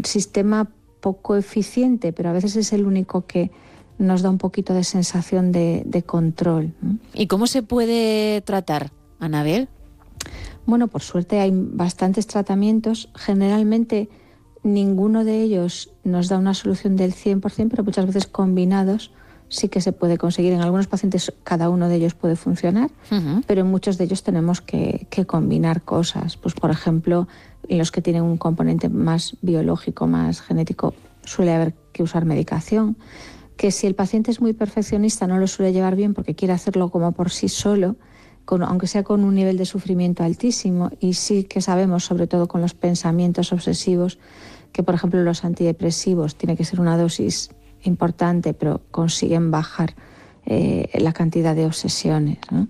sistema poco eficiente, pero a veces es el único que nos da un poquito de sensación de control. ¿Y cómo se puede tratar, Anabel? Bueno, por suerte hay bastantes tratamientos. Generalmente ninguno de ellos nos da una solución del 100%, pero muchas veces combinados sí que se puede conseguir. En algunos pacientes cada uno de ellos puede funcionar, pero en muchos de ellos tenemos que combinar cosas. Pues, por ejemplo, en los que tienen un componente más biológico, más genético, suele haber que usar medicación. Que si el paciente es muy perfeccionista no lo suele llevar bien porque quiere hacerlo como por sí solo, aunque sea con un nivel de sufrimiento altísimo. Y sí que sabemos, sobre todo con los pensamientos obsesivos, que por ejemplo los antidepresivos tiene que ser una dosis importante, pero consiguen bajar la cantidad de obsesiones, ¿no?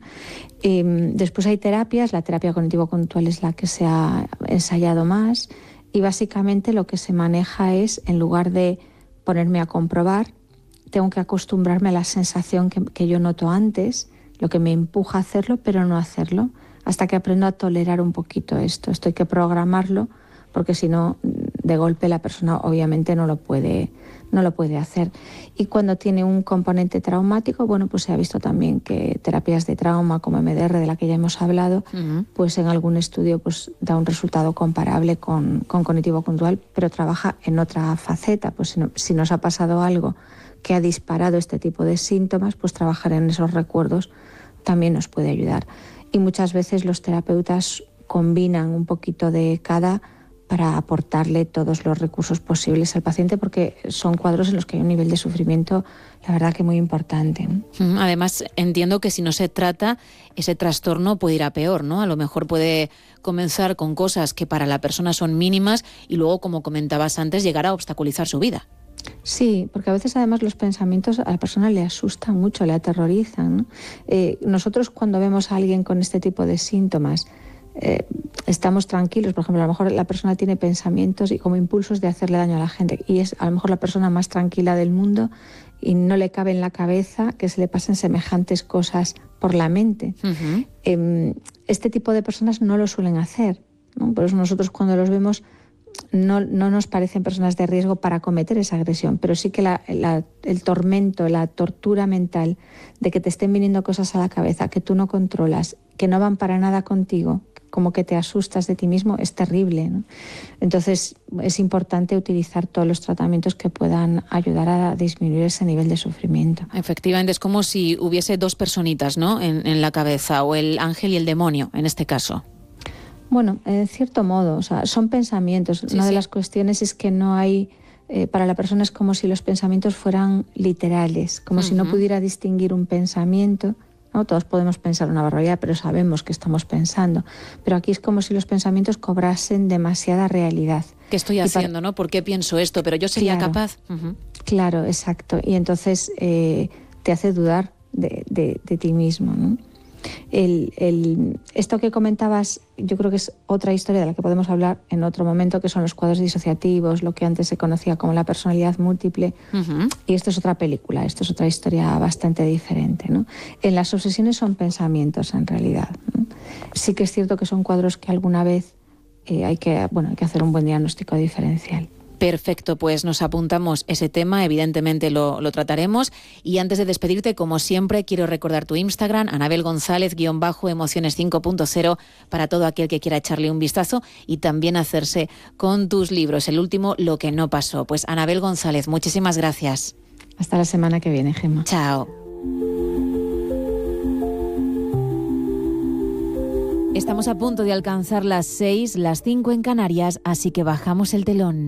Después hay terapias. La terapia cognitivo-conductual es la que se ha ensayado más, y básicamente lo que se maneja es, en lugar de ponerme a comprobar, tengo que acostumbrarme a la sensación que yo noto antes, lo que me empuja a hacerlo, pero no hacerlo, hasta que aprendo a tolerar un poquito esto. Esto hay que programarlo, porque si no, de golpe la persona obviamente no lo puede hacer. Y cuando tiene un componente traumático, bueno, pues se ha visto también que terapias de trauma como MDR, de la que ya hemos hablado, pues en algún estudio pues da un resultado comparable con cognitivo-conductual, pero trabaja en otra faceta. Pues si nos ha pasado algo que ha disparado este tipo de síntomas, pues trabajar en esos recuerdos también nos puede ayudar. Y muchas veces los terapeutas combinan un poquito de cada para aportarle todos los recursos posibles al paciente, porque son cuadros en los que hay un nivel de sufrimiento, la verdad, que muy importante. Además, entiendo que si no se trata, ese trastorno puede ir a peor, ¿no? A lo mejor puede comenzar con cosas que para la persona son mínimas y luego, como comentabas antes, llegar a obstaculizar su vida. Sí, porque a veces además los pensamientos a la persona le asustan mucho, le aterrorizan, ¿no? Nosotros cuando vemos a alguien con este tipo de síntomas, estamos tranquilos. Por ejemplo, a lo mejor la persona tiene pensamientos y como impulsos de hacerle daño a la gente, y es a lo mejor la persona más tranquila del mundo y no le cabe en la cabeza que se le pasen semejantes cosas por la mente. Este tipo de personas no lo suelen hacer, ¿no? Por eso nosotros cuando los vemos no nos parecen personas de riesgo para cometer esa agresión, pero sí que el tormento, la tortura mental de que te estén viniendo cosas a la cabeza que tú no controlas, que no van para nada contigo, como que te asustas de ti mismo, es terrible, ¿no? Entonces es importante utilizar todos los tratamientos que puedan ayudar a disminuir ese nivel de sufrimiento. Efectivamente, es como si hubiese dos personitas, ¿no?, en la cabeza, o el ángel y el demonio, en este caso. Bueno, en cierto modo, o sea, son pensamientos. Una de las cuestiones es que no hay, para la persona es como si los pensamientos fueran literales, como si no pudiera distinguir un pensamiento, ¿no? Todos podemos pensar una barbaridad, pero sabemos que estamos pensando. Pero aquí es como si los pensamientos cobrasen demasiada realidad. ¿Qué estoy haciendo, no? ¿Por qué pienso esto? ¿Pero yo sería capaz? Claro, exacto. Y entonces te hace dudar de ti mismo, ¿no? Esto que comentabas, yo creo que es otra historia de la que podemos hablar en otro momento, que son los cuadros disociativos, lo que antes se conocía como la personalidad múltiple. Y esto es otra película, esto es otra historia bastante diferente, ¿no? En las obsesiones son pensamientos, en realidad, ¿no? Sí que es cierto que son cuadros que alguna vez hay que hacer un buen diagnóstico diferencial. Perfecto, pues nos apuntamos ese tema, evidentemente lo trataremos. Y antes de despedirte, como siempre, quiero recordar tu Instagram, Anabel González _emociones 5.0, para todo aquel que quiera echarle un vistazo y también hacerse con tus libros. El último, Lo que no pasó. Pues Anabel González, muchísimas gracias. Hasta la semana que viene, Gemma. Chao. Estamos a punto de alcanzar las 6, las 5 en Canarias, así que bajamos el telón.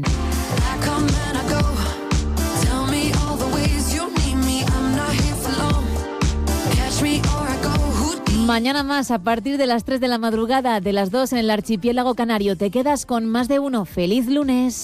Mañana más, a partir de las 3 de la madrugada, de las 2 en el archipiélago canario. Te quedas con Más de Uno. ¡Feliz lunes!